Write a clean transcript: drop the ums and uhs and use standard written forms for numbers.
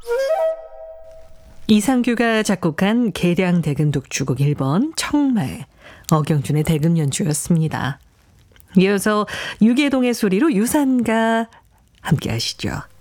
이상규가 작곡한 계량대금 독주곡 1번 청말, 어경준의 대금 연주였습니다. 이어서 유계동의 소리로 유산가 함께 하시죠.